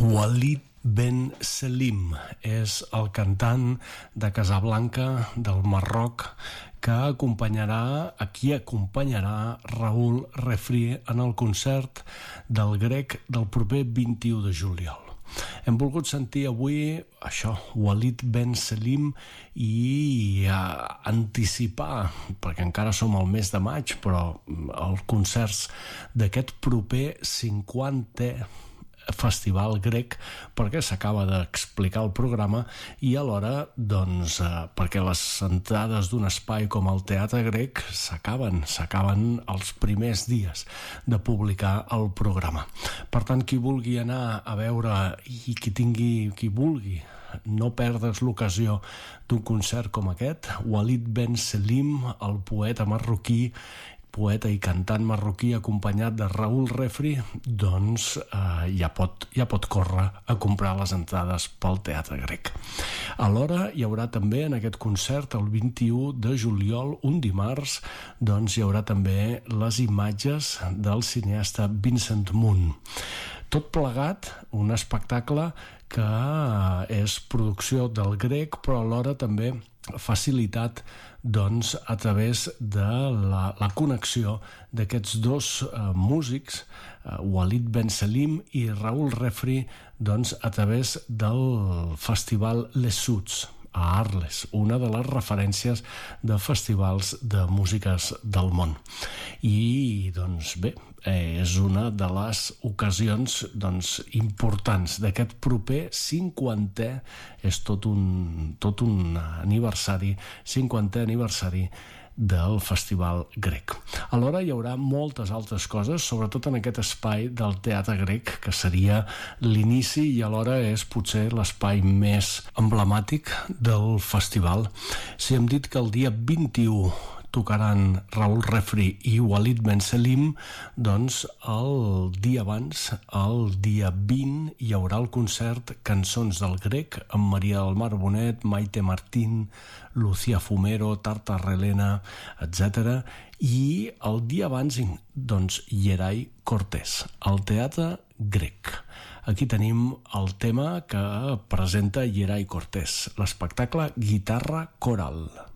Walid Ben Selim és el cantant de Casablanca, del Marroc, que acompanyarà Raül Refri en el concert del Grec del proper 21 de juliol. Hem volgut sentir avui això, Walid Ben Selim, i anticipar, perquè encara som al mes de maig, però els concerts d'aquest proper 50è Festival Grec, perquè s'acaba d'explicar el programa, i alhora doncs, perquè les entrades d'un espai com el Teatre Grec s'acaben els primers dies de publicar el programa. Per tant, qui vulgui anar a veure i qui vulgui no perdre's l'ocasió d'un concert com aquest, Walid Ben Selim, el poeta marroquí, poeta i cantant marroquí, acompanyat de Raül Refri, doncs ja pot córrer a comprar les entrades pel Teatre Grec. Alhora hi haurà també en aquest concert el 21 de juliol, un dimarts, doncs hi haurà també les imatges del cineasta Vincent Moon. Tot plegat, un espectacle que és producció del Grec, però alhora també facilitat doncs, a través de la connexió d'aquests dos músics, Walid Ben Selim i Raül Refri, doncs, a través del festival Les Suds a Arles, una de les referències de festivals de músiques del món. I doncs bé, és una de les ocasions doncs, importants d'aquest proper 50è, és tot un aniversari, 50è aniversari del Festival Grec. Alhora hi haurà moltes altres coses, sobretot en aquest espai del Teatre Grec, que seria l'inici i alhora és potser l'espai més emblemàtic del festival. Si hem dit que el dia 21 tocaran Raül Refri i Walid Ben Selim, doncs el dia abans, el dia 20, hi haurà el concert Cançons del Grec amb Maria del Mar Bonet, Maite Martín, Lucía Fumero, Tarta Relena, etc. I el dia abans, doncs, Yeray Cortés, al Teatre Grec. Aquí tenim el tema que presenta Yeray Cortés, l'espectacle Guitarra Coral.